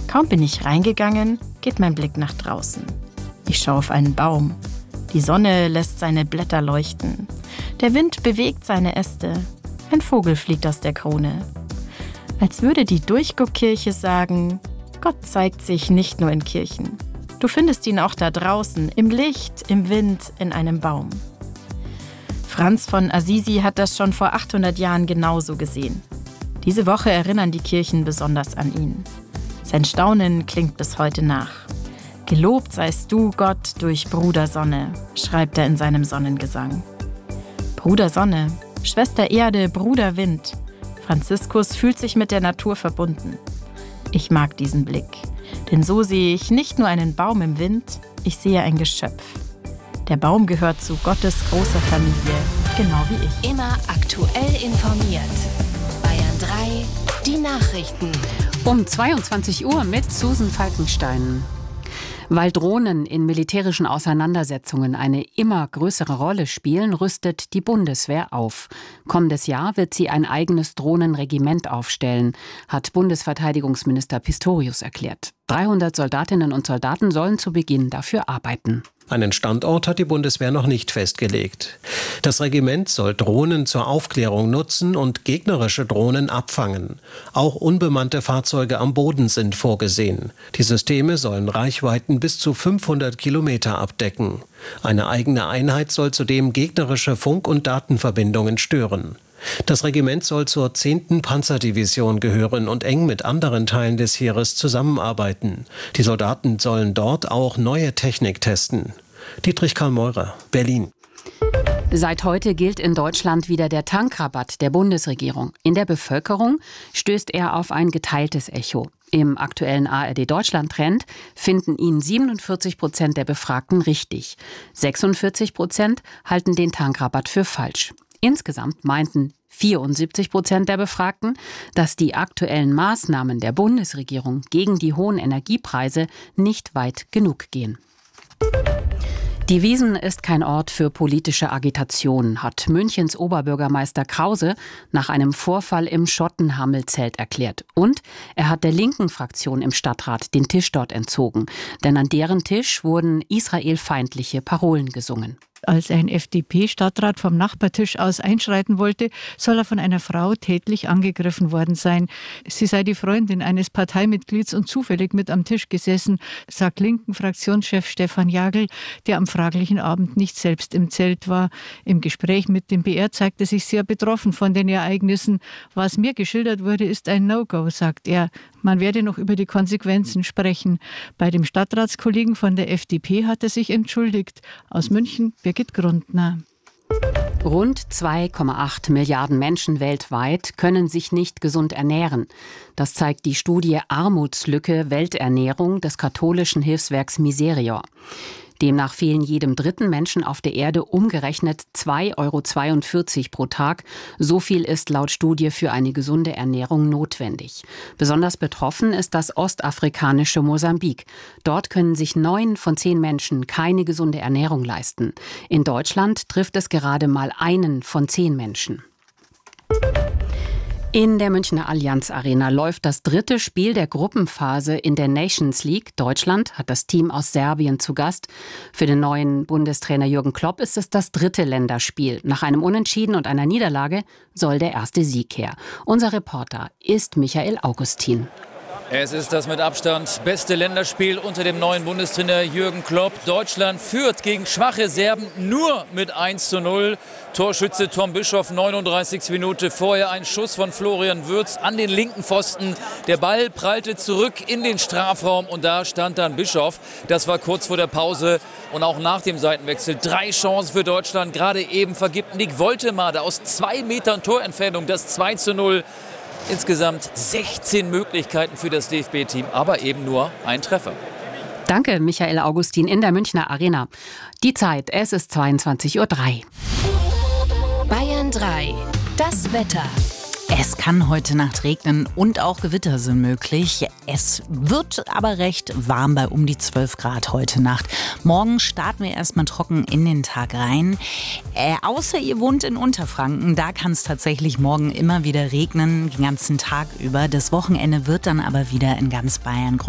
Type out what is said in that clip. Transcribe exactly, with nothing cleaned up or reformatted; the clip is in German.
Kaum bin ich reingegangen, geht mein Blick nach draußen. Ich schaue auf einen Baum. Die Sonne lässt seine Blätter leuchten. Der Wind bewegt seine Äste. Ein Vogel fliegt aus der Krone. Als würde die Durchguckkirche sagen, Gott zeigt sich nicht nur in Kirchen. Du findest ihn auch da draußen, im Licht, im Wind, in einem Baum. Franz von Assisi hat das schon vor achthundert Jahren genauso gesehen. Diese Woche erinnern die Kirchen besonders an ihn. Sein Staunen klingt bis heute nach. Gelobt seist du, Gott, durch Bruder Sonne, schreibt er in seinem Sonnengesang. Bruder Sonne, Schwester Erde, Bruder Wind. Franziskus fühlt sich mit der Natur verbunden. Ich mag diesen Blick, denn so sehe ich nicht nur einen Baum im Wind, ich sehe ein Geschöpf. Der Baum gehört zu Gottes großer Familie, genau wie ich. Immer aktuell informiert. Bayern drei, die Nachrichten. Um zweiundzwanzig Uhr mit Susan Falkenstein. Weil Drohnen in militärischen Auseinandersetzungen eine immer größere Rolle spielen, rüstet die Bundeswehr auf. Kommendes Jahr wird sie ein eigenes Drohnenregiment aufstellen, hat Bundesverteidigungsminister Pistorius erklärt. dreihundert Soldatinnen und Soldaten sollen zu Beginn dafür arbeiten. Einen Standort hat die Bundeswehr noch nicht festgelegt. Das Regiment soll Drohnen zur Aufklärung nutzen und gegnerische Drohnen abfangen. Auch unbemannte Fahrzeuge am Boden sind vorgesehen. Die Systeme sollen Reichweiten bis zu fünfhundert Kilometer abdecken. Eine eigene Einheit soll zudem gegnerische Funk- und Datenverbindungen stören. Das Regiment soll zur zehnten Panzerdivision gehören und eng mit anderen Teilen des Heeres zusammenarbeiten. Die Soldaten sollen dort auch neue Technik testen. Dietrich Karl Meurer, Berlin. Seit heute gilt in Deutschland wieder der Tankrabatt der Bundesregierung. In der Bevölkerung stößt er auf ein geteiltes Echo. Im aktuellen A R D-Deutschland-Trend finden ihn siebenundvierzig Prozent der Befragten richtig. sechsundvierzig Prozent halten den Tankrabatt für falsch. Insgesamt meinten vierundsiebzig Prozent der Befragten, dass die aktuellen Maßnahmen der Bundesregierung gegen die hohen Energiepreise nicht weit genug gehen. Die Wiesn ist kein Ort für politische Agitation, hat Münchens Oberbürgermeister Krause nach einem Vorfall im Schottenhamel-Zelt erklärt. Und er hat der linken Fraktion im Stadtrat den Tisch dort entzogen. Denn an deren Tisch wurden israelfeindliche Parolen gesungen. Als ein F D P-Stadtrat vom Nachbartisch aus einschreiten wollte, soll er von einer Frau tätlich angegriffen worden sein. Sie sei die Freundin eines Parteimitglieds und zufällig mit am Tisch gesessen, sagt linken Fraktionschef Stefan Jagl, der am fraglichen Abend nicht selbst im Zelt war. Im Gespräch mit dem B R zeigte sich sehr betroffen von den Ereignissen. Was mir geschildert wurde, ist ein No-Go, sagt er. Man werde noch über die Konsequenzen sprechen. Bei dem Stadtratskollegen von der F D P hat er sich entschuldigt. Aus München, Birgit Grundner. Rund zwei Komma acht Milliarden Menschen weltweit können sich nicht gesund ernähren. Das zeigt die Studie Armutslücke Welternährung des katholischen Hilfswerks Miserior. Demnach fehlen jedem dritten Menschen auf der Erde umgerechnet zwei Komma zweiundvierzig Euro pro Tag. So viel ist laut Studie für eine gesunde Ernährung notwendig. Besonders betroffen ist das ostafrikanische Mosambik. Dort können sich neun von zehn Menschen keine gesunde Ernährung leisten. In Deutschland trifft es gerade mal einen von zehn Menschen. In der Münchner Allianz Arena läuft das dritte Spiel der Gruppenphase in der Nations League. Deutschland hat das Team aus Serbien zu Gast. Für den neuen Bundestrainer Jürgen Klopp ist es das dritte Länderspiel. Nach einem Unentschieden und einer Niederlage soll der erste Sieg her. Unser Reporter ist Michael Augustin. Es ist das mit Abstand beste Länderspiel unter dem neuen Bundestrainer Jürgen Klopp. Deutschland führt gegen schwache Serben nur mit eins zu null. Torschütze Tom Bischoff, neununddreißigste Minute. Vorher ein Schuss von Florian Würz an den linken Pfosten. Der Ball prallte zurück in den Strafraum und da stand dann Bischoff. Das war kurz vor der Pause und auch nach dem Seitenwechsel. Drei Chancen für Deutschland. Gerade eben vergibt Nick Woltemade aus zwei Metern Torentfernung das zwei zu null. Insgesamt sechzehn Möglichkeiten für das D F B-Team, aber eben nur ein Treffer. Danke, Michael Augustin in der Münchner Arena. Die Zeit, es ist zweiundzwanzig Uhr drei. Bayern drei, das Wetter. Es kann heute Nacht regnen und auch Gewitter sind möglich. Es wird aber recht warm bei um die zwölf Grad heute Nacht. Morgen starten wir erstmal trocken in den Tag rein. Äh, außer ihr wohnt in Unterfranken, da kann es tatsächlich morgen immer wieder regnen, den ganzen Tag über. Das Wochenende wird dann aber wieder in ganz Bayern